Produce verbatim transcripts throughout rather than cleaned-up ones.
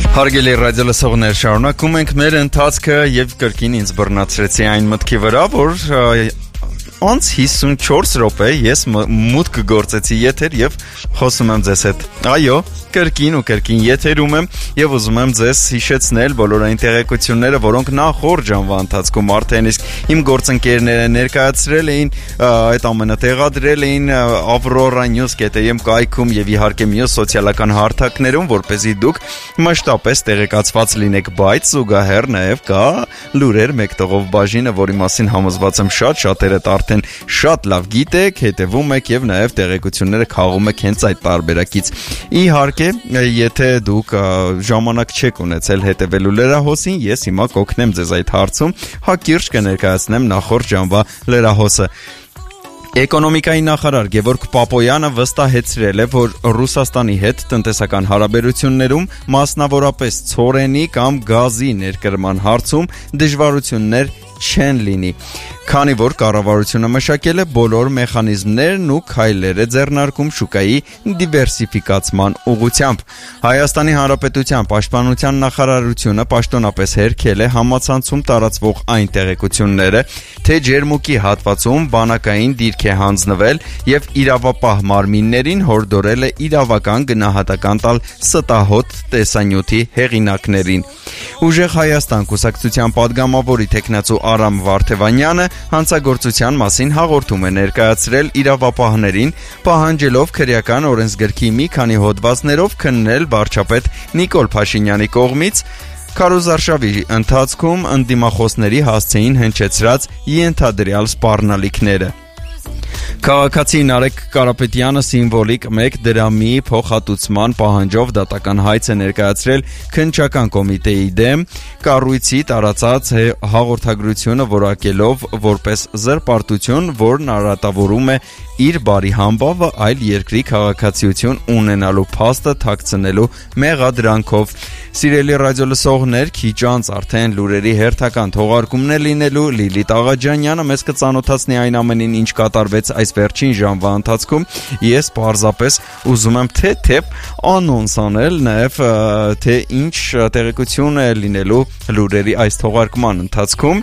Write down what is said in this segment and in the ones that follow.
Հարգելի ռադիոլսողներ, շարունակում ենք մեր ընթացքը եւ կրկին ինձ բռնացրեցի այն մտքի վրա, որ անց հիսունչորս րոպե ես մուտք գործեցի եթեր եւ խոսում եմ ձեզ հետ։ Այո, կրկին ու կրկին եթերում եմ եւ ուզում եմ ձեզ հիշեցնել բոլոր այն տեղեկությունները, որոնք նախորդ ժամվա ընթացքում արդեն իսկ իմ գործընկերները ներկայացրել էին, այդ ամենը տեղադրել էին Aurora News.am կայքում եւ իհարկե մյուս սոցիալական հարթակներում, որպեսզի դուք մշտապես տեղեկացված լինեք, բայց զուգահեռ նաեւ կա լուրեր մեկտեղով բաժինը, որի մասին համոզված եմ շատ շատերը արդեն շատ լավ գիտեք, հետևում եք եւ նաեւ տեղեկությունները քաղում եք հենց այդ տարբերակից։ Իհարկե, եթե դուք ժամանակ չեք ունեցել հետևելու լրահոսին, ես հիմա կօգնեմ ձեզ այդ հարցում, հակիրճ կներկայացնեմ նախորդ ժամվա լրահոսը։ Էկոնոմիկայի նախարար Գևորգ Պապոյանը վստահեցրել է, որ Ռուսաստանի հետ տնտեսական հարաբերություններում, մասնավորապես ցորենի կամ գազի ներկրման հարցում դժվարություններ չեն լինի, քանի որ կառավարությունը մշակել է բոլոր մեխանիզմներն ու քայլերը ձեռնարկում շուկայի դիվերսիֆիկացման ուղղությամբ։ Հայաստանի Հանրապետության Պաշտպանության նախարարությունը պաշտոնապես հերքել է համացանցում տարածվող այն տեղեկությունները, թե ջերմուկի հատվածում բանակային դիրք է հանձնվել եւ իրավապահ մարմիններին հորդորել է իրավական գնահատական տալ ստահոդ տեսանյութի հեղինակներին։ Ուժեղ Հայաստան կուսակցության падգամավորի տեխնացու Արամ Վարդևանյանը հանցագործության մասին հաղորդում է ներկայացրել իրավապահներին, պահանջելով քրեական օրենսգրքի մի քանի հոդվածներով քննել վարչապետ Նիկոլ Փաշինյանի կողմից քարոզարշավի ընթացքում ընդդիմախոսների հասցեին հնչեցրած ենթադրյալ սպառնալիքները։ Քաղաքացի Նարեկ Կարապետյանը սիմվոլիկ մեկ դրամի փոխհատուցման պահանջով դատական հայց է ներկայացրել քննչական կոմիտեի դեմ, կառույցի տարածած հաղորդագրությունը որակելով որպես զրպարտություն, որն արատավորում է իր բարի համբավը այլ երկրի քաղաքացիություն ունենալու փաստը թաքցնելու մեղադրանքով։ Սիրելի ռադիոլսողներ, քիչ անց արդեն լուրերի հերթական թողարկումն է լինելու, Լիլիթ Աղաջանյանը մեզ կծանոթացնի այն ամենին, ինչ կատարվեց այս վերջին ժամվա ընթացքում։ Ես պարզապես ուզում եմ թեթև անոնս անել, նաև թե ինչ տեղեկություն է լինելու լուրերի այս թողարկման ընթացքում։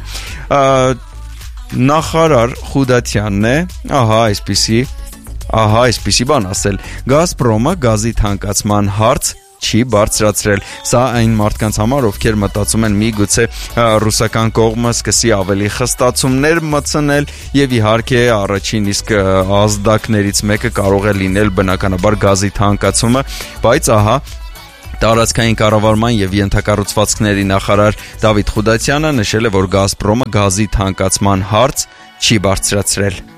Նախարար Խուդատյանն է, ահա այսպիսի, ահա այսպիսի բան ասել. Գազպրոմը գազի թանկացման հարց չի բարձրացրել։ Սա այն մարդկանց համար, ովքեր մտածում են միգուցե ռուսական կողմը սկսի ավելի խստացումներ մտցնել եւ իհարկե առաջին իսկ ազդակներից մեկը կարող է լինել բնականաբար գազի թանկացումը, բայց ահա տարածքային կառավարման եւ ենթակառուցվածքների նախարար Դավիթ Խուդատյանը նշել է, որ Գազպրոմը գազի թանկացման հարց չի բարձրացրել։